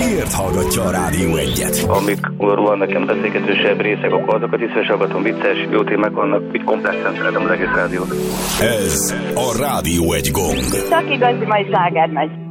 miért hallgatja a Rádió 1-et? Amikor vannak ilyen beszélgetősebb részek, akkor azokat is hallgatom, vicces, jó témák vannak, így komplexen szeretem az egész rádiót. Ez a Rádió 1 gong. Csak igazi, majd sláger megy.